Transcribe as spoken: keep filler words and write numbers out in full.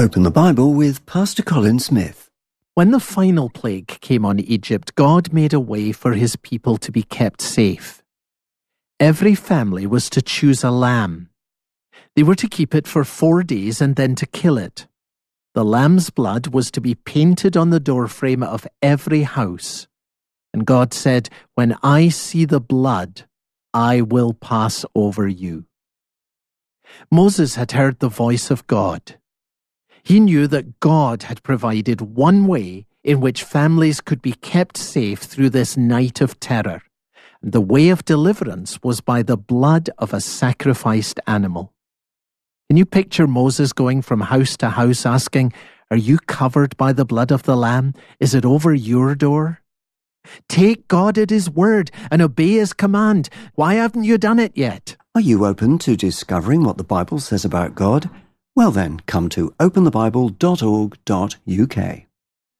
Open the Bible with Pastor Colin Smith. When the final plague came on Egypt, God made a way for his people to be kept safe. Every family was to choose a lamb. They were to keep it for four days and then to kill it. The lamb's blood was to be painted on the doorframe of every house. And God said, "When I see the blood, I will pass over you." Moses had heard the voice of God. He knew that God had provided one way in which families could be kept safe through this night of terror. The way of deliverance was by the blood of a sacrificed animal. Can you picture Moses going from house to house asking, "Are you covered by the blood of the Lamb? Is it over your door?" Take God at his word and obey his command. Why haven't you done it yet? Are you open to discovering what the Bible says about God? Well then, come to open the bible dot org dot U K.